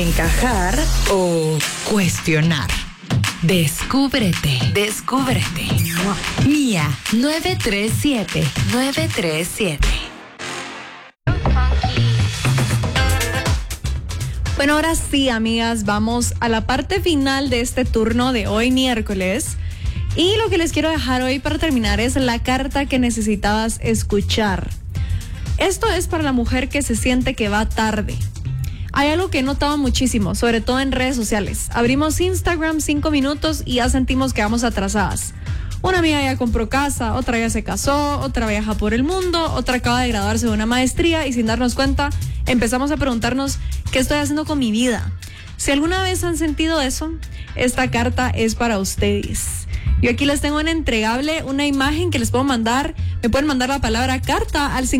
encajar o cuestionar. Descúbrete. Mía 937. Bueno, ahora sí, amigas, vamos a la parte final de este turno de hoy miércoles. Y lo que les quiero dejar hoy para terminar es la carta que necesitabas escuchar. Esto es para la mujer que se siente que va tarde. Hay algo que he notado muchísimo, sobre todo en redes sociales. Abrimos Instagram 5 minutos y ya sentimos que vamos atrasadas. Una amiga ya compró casa, otra ya se casó, otra viaja por el mundo, otra acaba de graduarse de una maestría y sin darnos cuenta empezamos a preguntarnos ¿qué estoy haciendo con mi vida? Si alguna vez han sentido eso, esta carta es para ustedes. Yo aquí les tengo un entregable, una imagen que les puedo mandar. Me pueden mandar la palabra carta al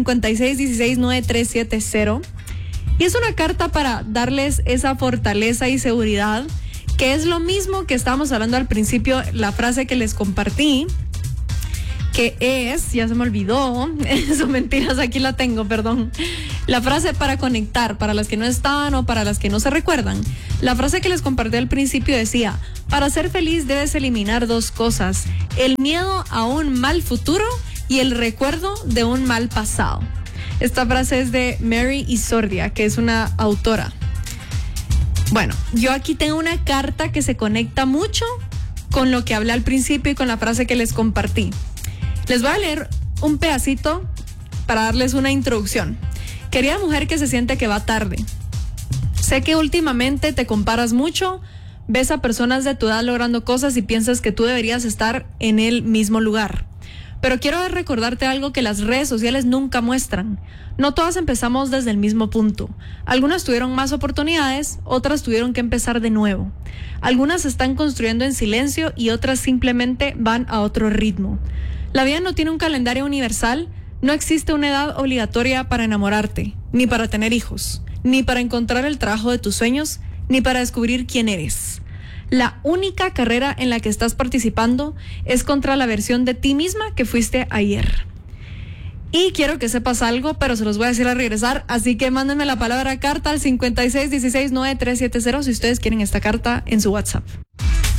56169370. Y es una carta para darles esa fortaleza y seguridad, que es lo mismo que estábamos hablando al principio, la frase que les compartí, que es, ya se me olvidó, son mentiras, aquí la tengo, perdón. La frase para conectar, para las que no estaban o para las que no se recuerdan. La frase que les compartí al principio decía, para ser feliz debes eliminar 2 cosas, el miedo a un mal futuro y el recuerdo de un mal pasado. Esta frase es de Mary Isordia, que es una autora. Bueno, yo aquí tengo una carta que se conecta mucho con lo que hablé al principio y con la frase que les compartí. Les voy a leer un pedacito para darles una introducción. Querida mujer que se siente que va tarde. Sé que últimamente te comparas mucho, ves a personas de tu edad logrando cosas y piensas que tú deberías estar en el mismo lugar. Pero quiero recordarte algo que las redes sociales nunca muestran. No todas empezamos desde el mismo punto. Algunas tuvieron más oportunidades, otras tuvieron que empezar de nuevo. Algunas se están construyendo en silencio y otras simplemente van a otro ritmo. La vida no tiene un calendario universal, no existe una edad obligatoria para enamorarte, ni para tener hijos, ni para encontrar el trabajo de tus sueños, ni para descubrir quién eres. La única carrera en la que estás participando es contra la versión de ti misma que fuiste ayer. Y quiero que sepas algo, pero se los voy a decir al regresar, así que mándenme la palabra carta al 56169370 si ustedes quieren esta carta en su WhatsApp.